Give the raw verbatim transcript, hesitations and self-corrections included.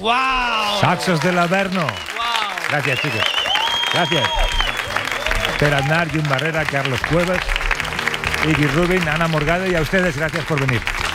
¡Wow! Saxos del Averno. ¡Wow! Gracias, chicos. Gracias. Per Aznar, Jun Barrera, Carlos Cuevas, Iggy Rubin, Ana Morgado, y a ustedes gracias por venir.